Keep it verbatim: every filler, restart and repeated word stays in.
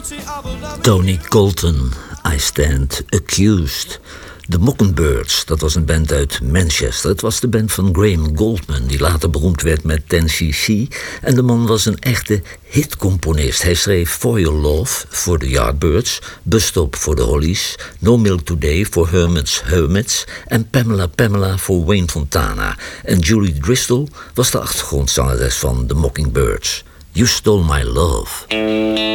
Tony Colton, I Stand Accused. De Mockingbirds, dat was een band uit Manchester. Het was de band van Graham Gouldman, die later beroemd werd met ten cc. En de man was een echte hitcomponist. Hij schreef For Your Love voor de Yardbirds, Bus Stop voor de Hollies, No Milk Today voor Hermits Hermits en Pamela Pamela voor Wayne Fontana. En Julie Driscoll was de achtergrondzangeres van de Mockingbirds. You Stole My Love.